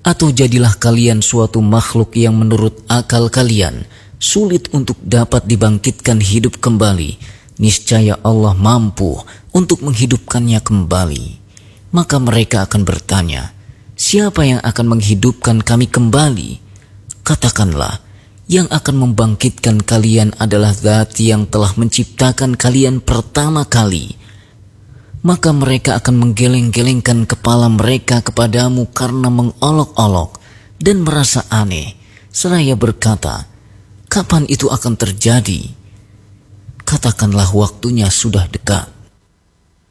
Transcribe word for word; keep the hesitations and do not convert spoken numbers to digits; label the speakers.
Speaker 1: Atau jadilah kalian suatu makhluk yang menurut akal kalian sulit untuk dapat dibangkitkan hidup kembali. Niscaya Allah mampu untuk menghidupkannya kembali. Maka mereka akan bertanya, siapa yang akan menghidupkan kami kembali? Katakanlah, yang akan membangkitkan kalian adalah Zat yang telah menciptakan kalian pertama kali. Maka mereka akan menggeleng-gelengkan kepala mereka kepadamu karena mengolok-olok dan merasa aneh, seraya berkata, kapan itu akan terjadi? Katakanlah waktunya sudah dekat.